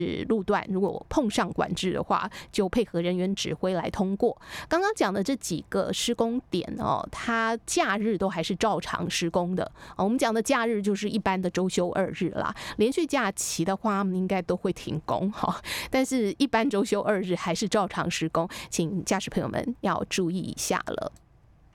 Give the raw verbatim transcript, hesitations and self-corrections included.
路段如果碰上管制的话，就配合人员指挥来通过。刚刚讲的这几个施工点哦，它假日都还是照常施工的。我们讲的假日就是一般的周休二日啦，连续假期的话，应该都会停工哈。但是，一般周休二日还是照常施工，请驾驶朋友们要注意一下了。